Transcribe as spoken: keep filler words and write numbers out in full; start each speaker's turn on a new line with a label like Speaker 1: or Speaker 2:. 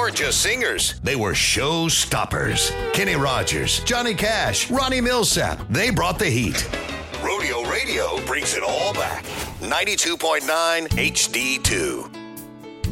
Speaker 1: weren't just singers. They were show stoppers. Kenny Rogers, Johnny Cash, Ronnie Millsap. They brought the heat. Rodeo Radio brings it all back. ninety-two point nine H D two.